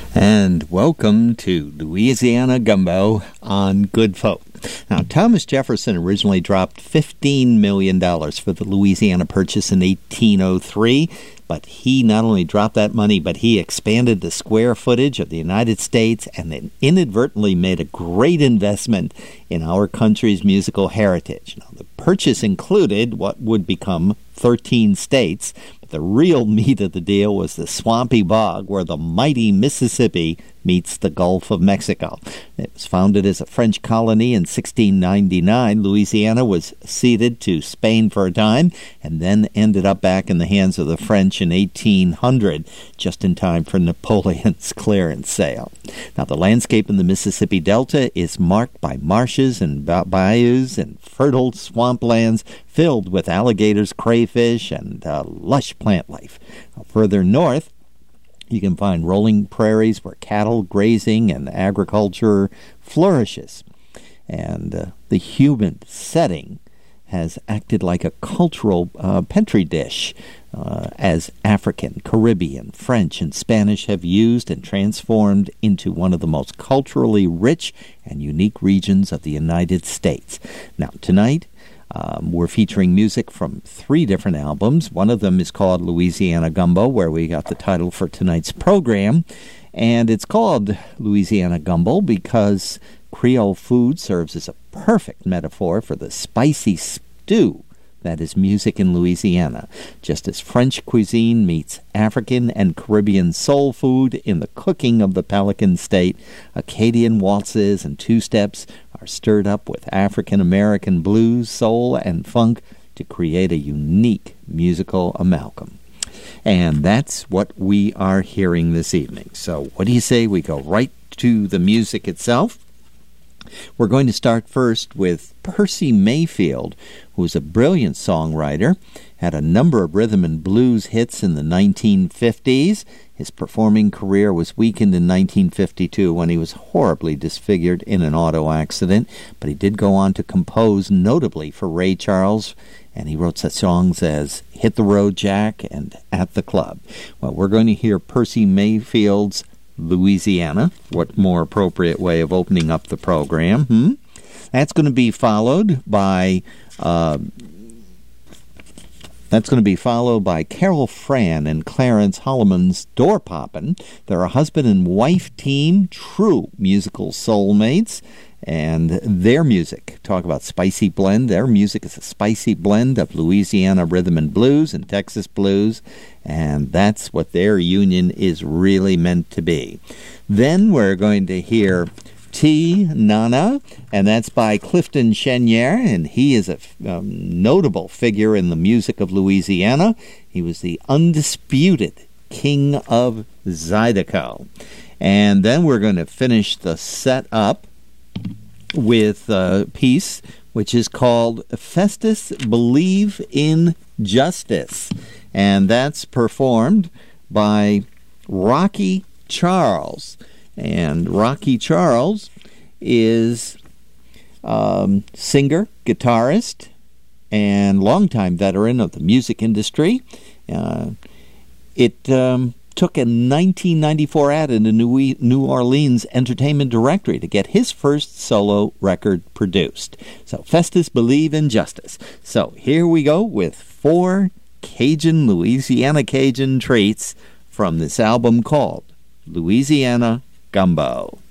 And welcome to Louisiana Gumbo on Good Folk. Now, Thomas Jefferson originally dropped $15 million for the Louisiana Purchase in 1803, but he not only dropped that money, but he expanded the square footage of the United States and then inadvertently made a great investment in our country's musical heritage. Now, the purchase included what would become 13 states. The real meat of the deal was the swampy bog where the mighty Mississippi meets the Gulf of Mexico. It was founded as a French colony in 1699. Louisiana was ceded to Spain for a time and then ended up back in the hands of the French in 1800, just in time for Napoleon's clearance sale. Now, the landscape in the Mississippi Delta is marked by marshes and bayous and fertile swamplands filled with alligators, crayfish, and lush plant life. Now, further north, you can find rolling prairies where cattle grazing and agriculture flourishes. And the humid setting has acted like a cultural petri dish as African, Caribbean, French, and Spanish have used and transformed into one of the most culturally rich and unique regions of the United States. Now, tonight, we're featuring music from 3 different albums. One of them is called Louisiana Gumbo, where we got the title for tonight's program. And it's called Louisiana Gumbo because Creole food serves as a perfect metaphor for the spicy stew that is music in Louisiana. Just as French cuisine meets African and Caribbean soul food in the cooking of the Pelican State, Acadian waltzes and two-steps are stirred up with African-American blues, soul, and funk to create a unique musical amalgam. And that's what we are hearing this evening. So what do you say we go right to the music itself? We're going to start first with Percy Mayfield, who was a brilliant songwriter, had a number of rhythm and blues hits in the 1950s. His performing career was weakened in 1952 when he was horribly disfigured in an auto accident, but he did go on to compose notably for Ray Charles, and he wrote such songs as Hit the Road Jack and At the Club. Well, we're going to hear Percy Mayfield's Louisiana. What more appropriate way of opening up the program? That's going to be followed by Carol Fran and Clarence Holloman's Door Poppin'. They're a husband and wife team, true musical soulmates, and their music, talk about spicy blend, their music is a spicy blend of Louisiana rhythm and blues and Texas blues, and that's what their union is really meant to be. Then we're going to hear T. Nana, and that's by Clifton Chenier, and he is a notable figure in the music of Louisiana. He was the undisputed king of Zydeco. And then we're going to finish the set up with a piece which is called Festus Believe in Justice, and that's performed by Rocky Charles. And Rocky Charles is singer, guitarist, and longtime veteran of the music industry. It took a 1994 ad in the New Orleans Entertainment Directory to get his first solo record produced. So Festus Believe in Justice. So here we go with 4 Louisiana Cajun treats from this album called Louisiana Gumbo.